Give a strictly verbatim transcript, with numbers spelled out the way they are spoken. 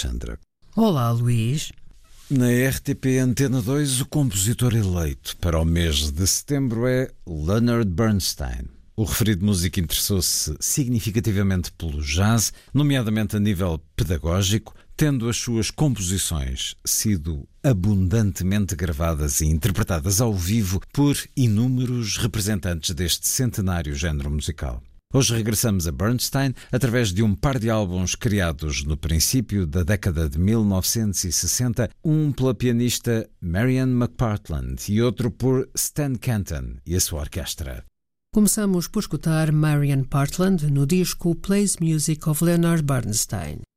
Alexandra. Olá, Luís. Na R T P Antena dois, o compositor eleito para o mês de setembro é Leonard Bernstein. O referido músico interessou-se significativamente pelo jazz, nomeadamente a nível pedagógico, tendo as suas composições sido abundantemente gravadas e interpretadas ao vivo por inúmeros representantes deste centenário género musical. Hoje regressamos a Bernstein através de um par de álbuns criados no princípio da década de mil novecentos e sessenta, um pela pianista Marian McPartland e outro por Stan Kenton e a sua orquestra. Começamos por escutar Marian Partland no disco Plays Music of Leonard Bernstein.